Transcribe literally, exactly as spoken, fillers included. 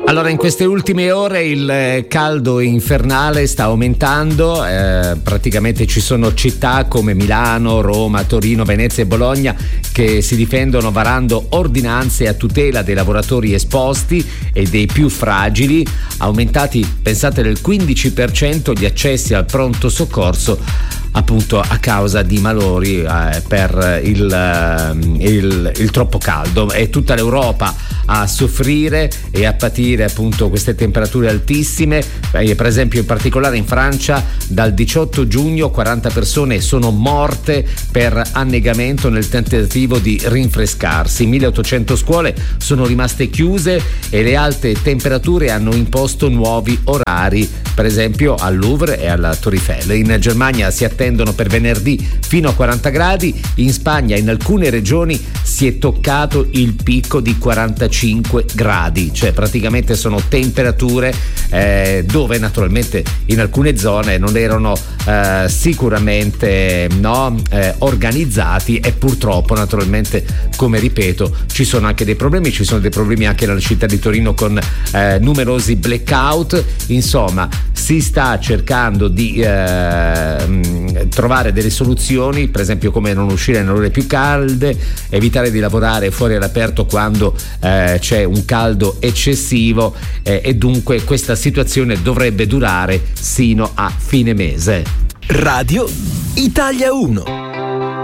Allora, in queste ultime ore il caldo infernale sta aumentando, eh, praticamente ci sono città come Milano, Roma, Torino, Venezia e Bologna che si difendono varando ordinanze a tutela dei lavoratori esposti e dei più fragili, aumentati, pensate, del quindici per cento gli accessi al pronto soccorso appunto a causa di malori eh, per il, eh, il, il troppo caldo. È tutta l'Europa a soffrire e a patire appunto queste temperature altissime. Eh, per esempio, in particolare in Francia dal diciotto giugno quaranta persone sono morte per annegamento nel tentativo di rinfrescarsi. milleottocento scuole sono rimaste chiuse e le alte temperature hanno imposto nuovi orari, per esempio al Louvre e alla Torre Eiffel. In Germania si attendono per venerdì fino a quaranta gradi, in Spagna in alcune regioni si è toccato il picco di quarantacinque gradi, cioè praticamente sono temperature eh, dove naturalmente in alcune zone non erano eh, sicuramente no, eh, organizzati, e purtroppo naturalmente, come ripeto, ci sono anche dei problemi, ci sono dei problemi anche nella città di Torino con eh, numerosi blackout. Insomma, si sta cercando di eh, trovare delle soluzioni, per esempio come non uscire nelle ore più calde, evitare di lavorare fuori all'aperto quando eh, c'è un caldo eccessivo, eh, e dunque questa situazione dovrebbe durare sino a fine mese. Radio Italia uno.